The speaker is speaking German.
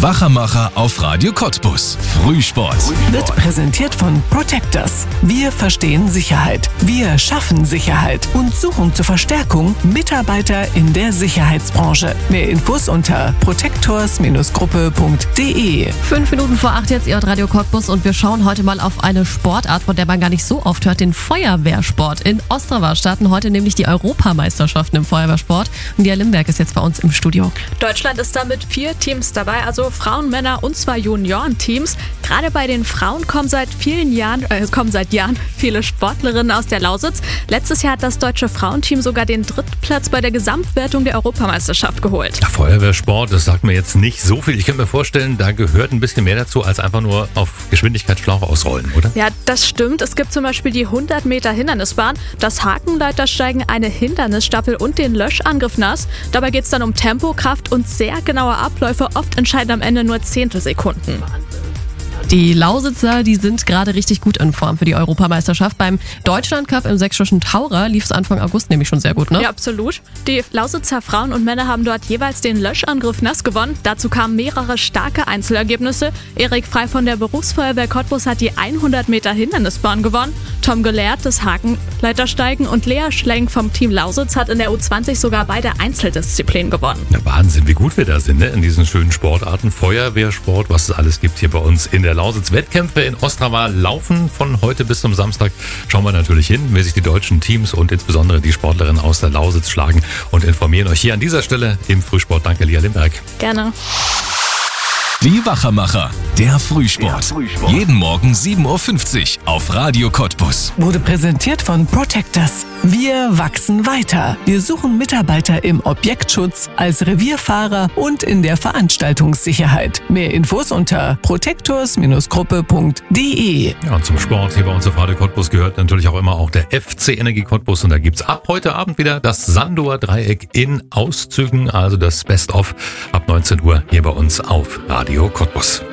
Wachamacher auf Radio Cottbus. Frühsport. Wird präsentiert von Protectors. Wir verstehen Sicherheit. Wir schaffen Sicherheit und suchen zur Verstärkung Mitarbeiter in der Sicherheitsbranche. Mehr Infos unter protectors-gruppe.de. 5 Minuten vor 8 jetzt, ihr hört Radio Cottbus und wir schauen heute mal auf eine Sportart, von der man gar nicht so oft hört, den Feuerwehrsport. In Ostrava starten heute nämlich die Europameisterschaften im Feuerwehrsport. Und Lia Limberg ist jetzt bei uns im Studio. Deutschland ist da mit 4 Teams dabei, also Frauen, Männer und 2 Juniorenteams. Gerade bei den Frauen kommen seit Jahren viele Sportlerinnen aus der Lausitz. Letztes Jahr hat das deutsche Frauenteam sogar den 3. Platz bei der Gesamtwertung der Europameisterschaft geholt. Der Feuerwehrsport, das sagt mir jetzt nicht so viel. Ich könnte mir vorstellen, da gehört ein bisschen mehr dazu, als einfach nur auf Geschwindigkeitsschlauch ausrollen, oder? Ja, das stimmt. Es gibt zum Beispiel die 100 Meter Hindernisbahn, das Hakenleitersteigen, eine Hindernisstaffel und den Löschangriff nass. Dabei geht es dann um Tempo, Kraft und sehr genaue Abläufe. Oft entscheiden am Ende nur Zehntelsekunden. Die Lausitzer, die sind gerade richtig gut in Form für die Europameisterschaft. Beim Deutschlandcup im sächsischen Taurer lief es Anfang August nämlich schon sehr gut, ne? Ja, absolut. Die Lausitzer Frauen und Männer haben dort jeweils den Löschangriff nass gewonnen. Dazu kamen mehrere starke Einzelergebnisse. Erik Frei von der Berufsfeuerwehr Cottbus hat die 100 Meter Hindernisbahn gewonnen. Tom Gelehrt das Hakenleitersteigen und Lea Schlenk vom Team Lausitz hat in der U20 sogar beide Einzeldisziplinen gewonnen. Na, Wahnsinn, wie gut wir da sind, ne? In diesen schönen Sportarten. Feuerwehrsport, was es alles gibt hier bei uns in der Lausitz. Wettkämpfe in Ostrava laufen von heute bis zum Samstag. Schauen wir natürlich hin, wie sich die deutschen Teams und insbesondere die Sportlerinnen aus der Lausitz schlagen und informieren euch hier an dieser Stelle im Frühsport. Danke, Lia Limberg. Gerne. Die Wachamacher, der Frühsport. Jeden Morgen 7.50 Uhr auf Radio Cottbus. Wurde präsentiert von Protectors. Wir wachsen weiter. Wir suchen Mitarbeiter im Objektschutz, als Revierfahrer und in der Veranstaltungssicherheit. Mehr Infos unter protectors-gruppe.de. Ja, und zum Sport hier bei uns auf Radio Cottbus gehört natürlich auch immer auch der FC Energie Cottbus. Und da gibt's ab heute Abend wieder das Sandower Dreieck in Auszügen, also das Best-of ab 19 Uhr hier bei uns auf Radio Cottbus.